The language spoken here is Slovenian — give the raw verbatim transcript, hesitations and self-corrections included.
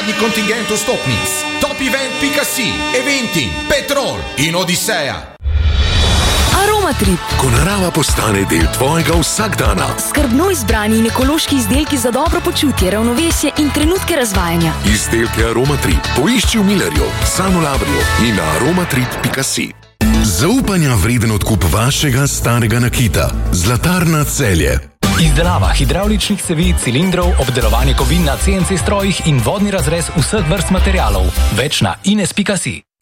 uradni kontingent vstopnic. top event pika si, Eventim, Petrol in Odiseja. Aromatrip. Ko narava postane del tvojega vsakdana. Skrbno izbrani in ekološki izdelki za dobro počutje, ravnovesje in trenutke razvajanja. Izdelke Aromatrip poišči v Millerju, Sanolabrju in na aromatrip pika si. Zaupanja vreden odkup vašega starega nakita. Zlatarna Celje. Izdelava hidravličnih cevi, cilindrov, obdelovanje kovin na C N C strojih in vodni razrez vseh vrst materialov. Več na ines pika si.